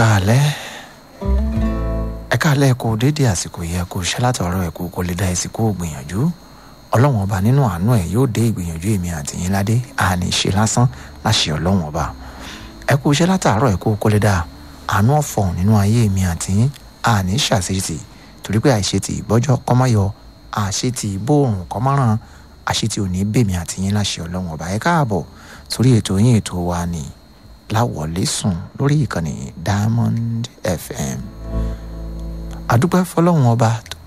káalẹ́ kó dédé àsìkò yẹ kó ṣẹ́ látọ̀rọ̀ ẹ̀ kó lè dá ìsìnkú gbìyànjú ọlọ́run ọba nínú àánú ẹ̀ yóò dé ìgbìyànjú èmi àti yín ládé àní ṣe lásán láṣẹ ọlọ́run ọba ẹ kó ṣẹ́ látàárọ̀ ẹ̀ kó lè dá àánú ọ̀fọ̀ nínú ayé èmi àti yín àní ṣàṣetì torí pé àìṣetì ìgbọ́jọ́ kọ́mọ́yọ àṣetì ìbòòrùn kọ́mọ́ràn àṣetì òní bèmí àti yín láṣẹ ọlọ́run ọba ẹ káàbọ̀ sórí ètò yín ètò wa ni láwọlé sùn lórí ìkànnì Diamond FM àdúpẹ́ fọlọ́run ọba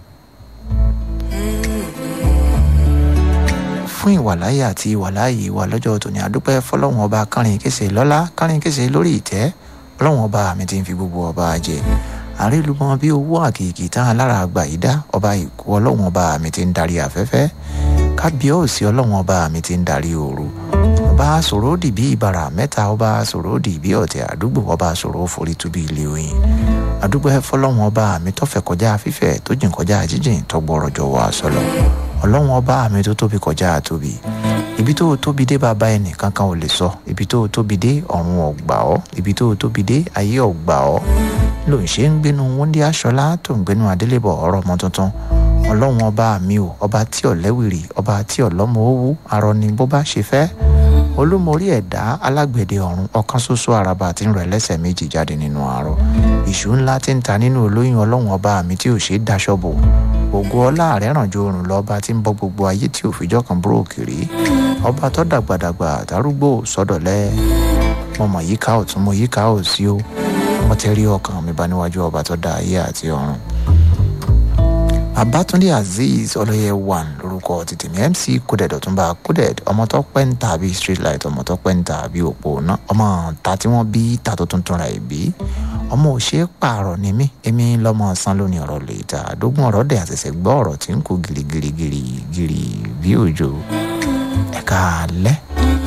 fún ìwàláyé àti ìwàláyé wa lọ́jọ́ tòní àdúpẹ́ fọlọ́run ọba kárin kése lọ́lá kárin kése lórí ìtẹ́ ọlọ́run ọba mi ti ń fi gbogbo ọba jẹ àrílùmọ́ bí owó àkìkì tán alára àgbà yìí dá ọba ìkú ọlọ́run ọba mi ti ń darí afẹ́fẹ́ kábíọ́ọ̀sì ọlọ́run ọba mi ti ń darí òru ọba sòródì bí ìbàrà mẹ́ta ọba sòródì bí ọ̀tẹ̀ àdúgbò ọba sòrò forí tú bí ilé oyin àdúgbò fọlọ́run ọba mi tó fẹ̀ kọjá fífẹ̀ tó jìn kọjá jíjìn tó gbọ́rọ̀ jọ wá sọlọ ọlọ́run ọba mi tó tóbi kọjá tóbi ibi tó tóbi dé bàbá ẹnì kankan ò lè sọ ibi tó tóbi dé ọ̀run ọ̀gbà ọ́ ibi tó tóbi dé ayé ọ̀gbà ọ́ ló ń ṣe ń gbénu wọ́ndí aṣọlá tó ń gbénu adélébọ̀ ọ̀rọ̀ ọmọ tuntun ọlọ́run ọba mi ò ọba tí ọ̀lẹ́wìrì ọba tí ọ̀lọ́mọ owó arọ ni bó bá ṣe fẹ́ olúmorí ẹ̀dá alágbẹ̀dẹ ọ̀run ọ̀kan ṣoṣo àràbà tí ń rọ ẹlẹ́sẹ̀ méjì jáde nínú àárọ̀ ìṣù ńlá tí ń ta nínú olóyún ọlọ́run ọba mi tí ò ṣe é daṣọ bò ògo ọlá rẹ̀ ràn ju oòrùn lọ́ba tí ń bọ́ gbogbo ayé tí ò fìjọ́ kan búrò kiri ọba tó dàgbàdàgbà darúgbó sọ́dọ̀lẹ́ mo mọ̀ yíká ọ̀tún mo yíká òsì o mo ti rí ọkàn mi bá níwájú ọba tó dá ayé àti ọ̀run. Babatunde Azeez Ọlọ́yẹwàn lórúkọ títí mi MC Coded Ọ̀túnba Coded ọmọ tó pẹ́ ń ta bí street light ọmọ tó pẹ́ ń ta bí òpó náà ọmọ ta tí wọ́n bí ta tó tuntun ra ìbí ọmọ ò ṣe é pààrọ̀ ní mí èmi lọ́mọ san lónìí ọ̀rọ̀ lè ta àdógún ọ̀rọ̀ dẹ̀ àṣẹ̀ṣẹ̀ gbọ́ ọ̀rọ̀ tí ń kó gìrìgìrì bí òjò ẹ̀ka alẹ́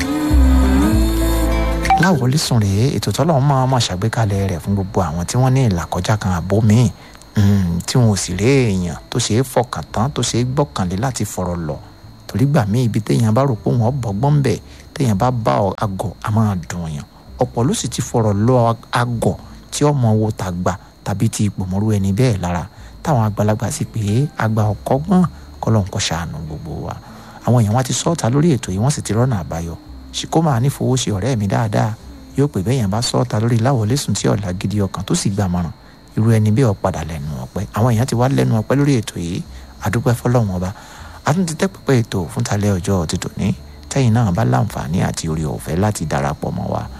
láwọlé sùn rèé ètò tọ́lọ́run máa ṣàgbékalẹ̀ rẹ̀ fún gbogbo àwọn tí wọ́n ní ìlàkọjá kan àbó míì tí wọn ò sì rí èèyàn tó ṣe é fọkàn tán tó ṣe é gbọ́kànlé láti fọ̀rọ̀ lọ torí gbà mí ibi téèyàn bá rò pé wọn bọ́gbọ́n bẹ̀ téèyàn bá bá àgọ̀ a máa dùn yàn ọ̀pọ̀ ló sì ti fọ̀rọ̀ lọ àgọ̀ tí ọmọ wo tàgbà tàbí ti ipò mọ́rú ẹni bẹ́ẹ̀ lára táwọn àgbàlagbà sì pé àgbà ọ̀kọ́gbọ́n kọ́lọ́n kó ṣàánú gbogbo wa àwọn èèyàn wá ti sọ́ọ̀tà lórí ètò yìí wọ́n sì ti rọ́nà àbáyọ ṣìkó máa ní fowó ṣe ọ̀rẹ́ mi dáadáa yóò pè bẹ́yàn bá sọ́ọ̀tà lórí láwọlé sùn tí ọ̀la gidi ọkàn tó sì gbàmọ̀ràn irú ẹni bí ọ̀padà lẹ́nu ọpẹ́ àwọn èèyàn ti wá lẹ́nu ọpẹ́ lórí ètò yìí àdúpẹ́ fọlọ́run ọba a tún ti tẹ́ pẹ́pẹ́ ètò fún talẹ́ ọjọ́ títò ní tẹ́yìn náà bá láǹfààní àti orí ọ̀fẹ́ láti darapọ̀ mọ́ wa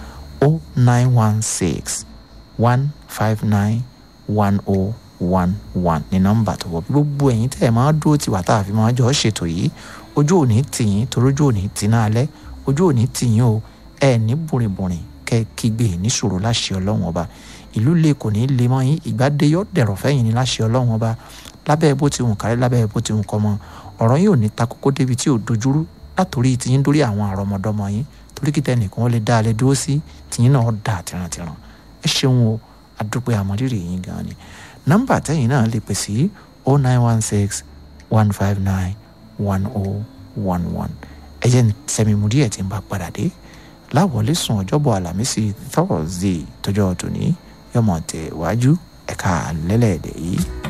0916 159 1011 ní nọ́mbà tó wọ bí gbogbo ẹ̀yin tẹ́ ẹ̀ máa dúró tiwa tá a fi máa jọ ṣètò yìí ojú òní tìyín torójú òní tìǹà alẹ́ ojú òní tìyín o ẹ̀ ní bùrìbùrìn kẹ́ kígbe níṣòro láṣẹ ọlọ́run ọba ìlú lè kò ní lè mọ́ yín ìgbàdé yóò dẹ̀rọ̀ fẹ́yìn ní láṣẹ ọlọ́run ọba lábẹ́ bó ti hùn kárí lábẹ́ bó ti hùn kọ́ mọ́ ọ̀rọ̀ yìí ò ní ta kókó débi tí ò dojúrú látòrí tiyín dórí àwọn àrọmọdọ́mọ yín torí kí tẹnìkan lè dá a lè dúró sí tiyín náà dà tìrantìran ẹ ṣeun o àdúpẹ́ àmọ́rírì yín gan ni nọ́mbà tẹ́yìn náà lè pè sí 0916 159 1011 ẹ̀yẹ́ sẹ́mimú díẹ̀ tí ń bá padà dé láwọlé sùn ọjọ́bọ̀ àlàmísì Thursday tọjọ́ tòní yọmọ tẹ̀ wájú ẹ̀ka lẹ́lẹ́ẹ̀dẹ̀ yìí.